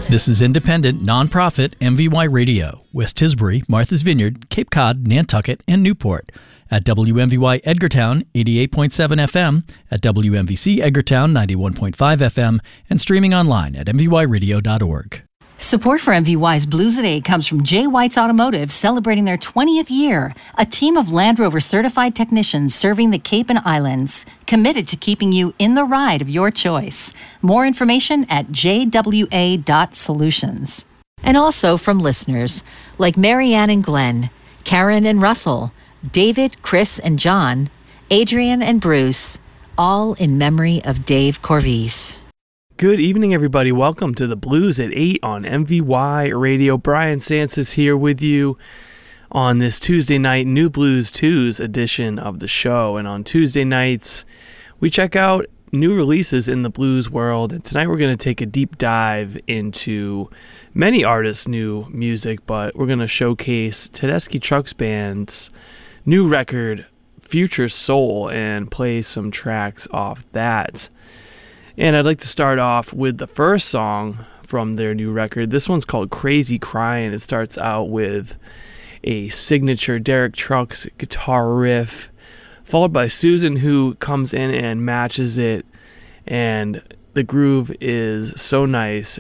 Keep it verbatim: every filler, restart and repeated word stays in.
This is independent, nonprofit M V Y Radio, West Tisbury, Martha's Vineyard, Cape Cod, Nantucket, and Newport. At W M V Y Edgartown, eighty-eight point seven F M, at W M V C Edgartown, ninety-one point five F M, and streaming online at m v y radio dot org. Support for M V Y's Blues at eight comes from J. White's Automotive, celebrating their twentieth year. A team of Land Rover certified technicians serving the Cape and Islands, committed to keeping you in the ride of your choice. More information at j w a dot solutions. And also from listeners like Marianne and Glenn, Karen and Russell, David, Chris, and John, Adrian and Bruce, all in memory of Dave Corvise. Good evening, everybody. Welcome to the Blues at eight on M V Y Radio. Brian Sansis here with you on this Tuesday night New Blues Tues edition of the show. And on Tuesday nights, we check out new releases in the blues world. And tonight we're going to take a deep dive into many artists' new music, but we're going to showcase Tedeschi Trucks Band's new record, Future Soul, and play some tracks off that. And I'd like to start off with the first song from their new record. This one's called Crazy Crying. It starts out with a signature Derek Trucks guitar riff, followed by Susan, who comes in and matches it. And the groove is so nice.